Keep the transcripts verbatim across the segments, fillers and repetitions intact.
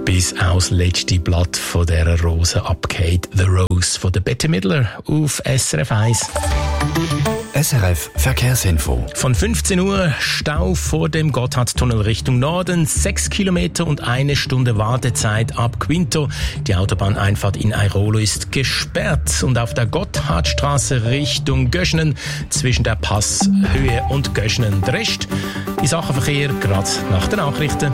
bis auch das letzte Blatt von dieser Rose abgeht. The Rose von der Bette Midler auf S R F eins. S R F Verkehrsinfo. Von fünfzehn Uhr Stau vor dem Gotthardtunnel Richtung Norden, sechs Kilometer und eine Stunde Wartezeit ab Quinto. Die Autobahneinfahrt in Airolo ist gesperrt und auf der Gotthardstraße Richtung Göschenen zwischen der Passhöhe und Göschenen. Der Rest, die Sachenverkehr gerade nach den Nachrichten.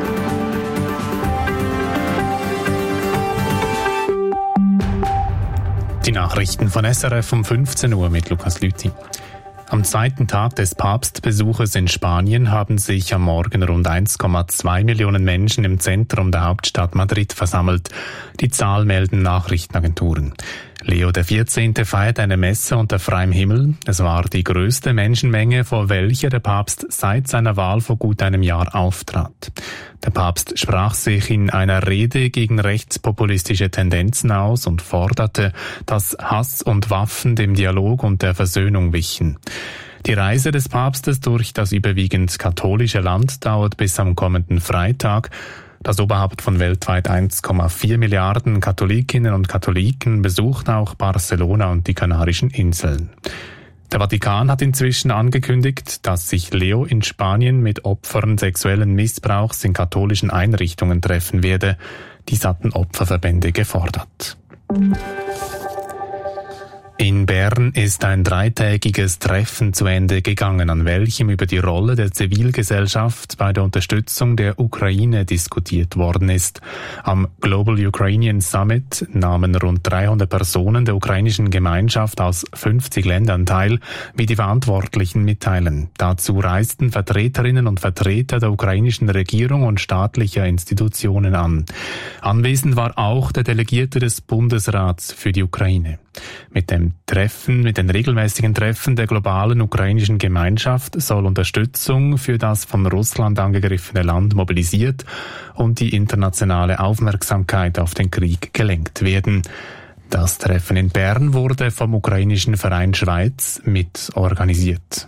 Die Nachrichten von S R F um fünfzehn Uhr mit Lukas Lüthi. Am zweiten Tag des Papstbesuches in Spanien haben sich am Morgen rund eins Komma zwei Millionen Menschen im Zentrum der Hauptstadt Madrid versammelt. Die Zahl melden Nachrichtenagenturen. Leo der vierzehnte feiert eine Messe unter freiem Himmel. Es war die größte Menschenmenge, vor welcher der Papst seit seiner Wahl vor gut einem Jahr auftrat. Der Papst sprach sich in einer Rede gegen rechtspopulistische Tendenzen aus und forderte, dass Hass und Waffen dem Dialog und der Versöhnung wichen. Die Reise des Papstes durch das überwiegend katholische Land dauert bis am kommenden Freitag. Das Oberhaupt von weltweit eins Komma vier Milliarden Katholikinnen und Katholiken besucht auch Barcelona und die Kanarischen Inseln. Der Vatikan hat inzwischen angekündigt, dass sich Leo in Spanien mit Opfern sexuellen Missbrauchs in katholischen Einrichtungen treffen werde. Dies hatten Opferverbände gefordert. In Bern ist ein dreitägiges Treffen zu Ende gegangen, an welchem über die Rolle der Zivilgesellschaft bei der Unterstützung der Ukraine diskutiert worden ist. Am Global Ukrainian Summit nahmen rund dreihundert Personen der ukrainischen Gemeinschaft aus fünfzig Ländern teil, wie die Verantwortlichen mitteilen. Dazu reisten Vertreterinnen und Vertreter der ukrainischen Regierung und staatlicher Institutionen an. Anwesend war auch der Delegierte des Bundesrats für die Ukraine. Mit dem Treffen, mit den regelmäßigen Treffen der globalen ukrainischen Gemeinschaft soll Unterstützung für das von Russland angegriffene Land mobilisiert und die internationale Aufmerksamkeit auf den Krieg gelenkt werden. Das Treffen in Bern wurde vom ukrainischen Verein Schweiz mit organisiert.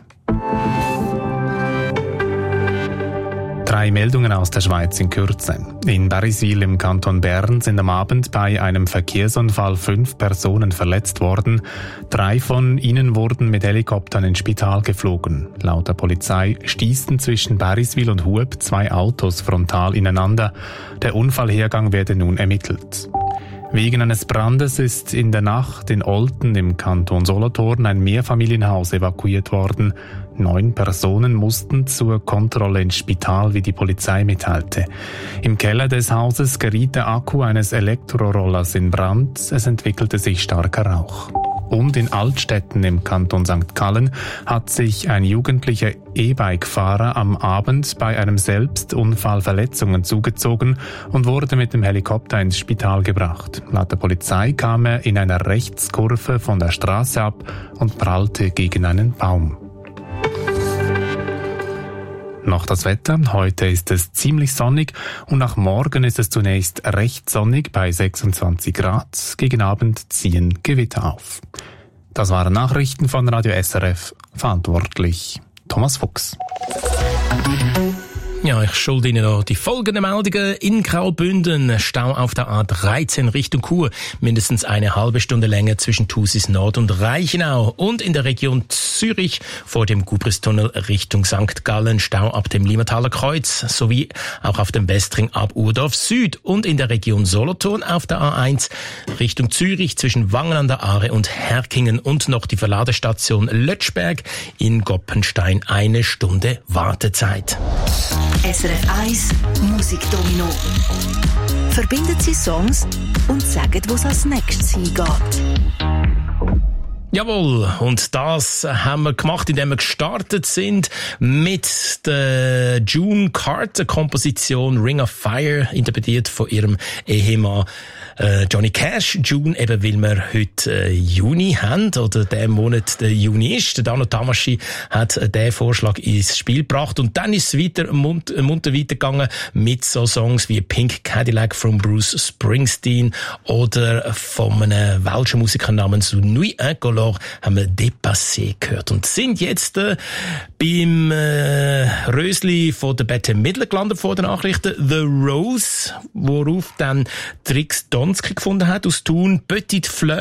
Drei Meldungen aus der Schweiz in Kürze. In Beriswil im Kanton Bern sind am Abend bei einem Verkehrsunfall fünf Personen verletzt worden. Drei von ihnen wurden mit Helikoptern ins Spital geflogen. Laut der Polizei stießen zwischen Beriswil und Hueb zwei Autos frontal ineinander. Der Unfallhergang werde nun ermittelt. Wegen eines Brandes ist in der Nacht in Olten im Kanton Solothurn ein Mehrfamilienhaus evakuiert worden. Neun Personen mussten zur Kontrolle ins Spital, wie die Polizei mitteilte. Im Keller des Hauses geriet der Akku eines Elektrorollers in Brand. Es entwickelte sich starker Rauch. Und in Altstetten im Kanton Sankt Gallen hat sich ein jugendlicher E-Bike-Fahrer am Abend bei einem Selbstunfall Verletzungen zugezogen und wurde mit dem Helikopter ins Spital gebracht. Laut der Polizei kam er in einer Rechtskurve von der Straße ab und prallte gegen einen Baum. Noch das Wetter. Heute ist es ziemlich sonnig und nach morgen ist es zunächst recht sonnig bei sechsundzwanzig Grad. Gegen Abend ziehen Gewitter auf. Das waren Nachrichten von Radio S R F. Verantwortlich Thomas Fuchs. Ja, ich schulde Ihnen noch die folgenden Meldungen. In Graubünden, Stau auf der A dreizehn Richtung Chur. Mindestens eine halbe Stunde länger zwischen Thusis Nord und Reichenau. Und in der Region Zürich vor dem Gubristunnel Richtung Sankt Gallen Stau ab dem Limataler Kreuz. Sowie auch auf dem Westring ab Urdorf Süd. Und in der Region Solothurn auf der A eins Richtung Zürich zwischen Wangen an der Aare und Herkingen. Und noch die Verladestation Lötschberg in Goppenstein. Eine Stunde Wartezeit. S R F eins Musikdomino. Verbinden Sie Songs und sagen, wo es als nächstes hingeht. Jawohl, und das haben wir gemacht, indem wir gestartet sind mit der June Carter Komposition Ring of Fire, interpretiert von ihrem Ehemann äh, Johnny Cash. June, eben weil wir heute äh, Juni haben, oder der Monat der Juni ist. Der Dano Tamaschi hat äh, den Vorschlag ins Spiel gebracht und dann ist es weiter, munter, munter weitergegangen mit so Songs wie Pink Cadillac von Bruce Springsteen oder von einem welschen Musiker namens Louis Incolo alors haben wir Dépassé gehört und sind jetzt äh, beim äh, Rösli von der Bette Midler gelandet vor den Nachrichten. The Rose, worauf dann Trix Donski gefunden hat aus Thun, Petit Fleur.